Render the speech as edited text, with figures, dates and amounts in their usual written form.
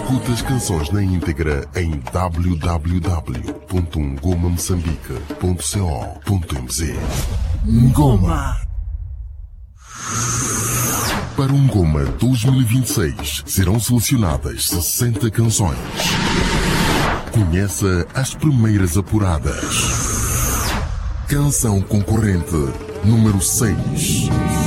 Escuta as canções na íntegra em www.ngomamoçambique.co.mz. Ngoma. Para o Ngoma 2026 serão selecionadas 60 canções. Conheça as primeiras apuradas. Canção concorrente número 6.